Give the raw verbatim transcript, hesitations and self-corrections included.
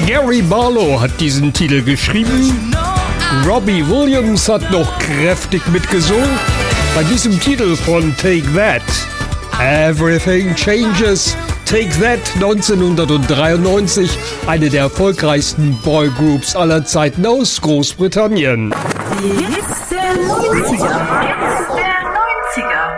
Gary Barlow hat diesen Titel geschrieben. Robbie Williams hat noch kräftig mitgesungen. Bei diesem Titel von Take That. Everything Changes. Take That neunzehnhundertdreiundneunzig, eine der erfolgreichsten Boygroups aller Zeiten aus Großbritannien. Die Hits der neunziger.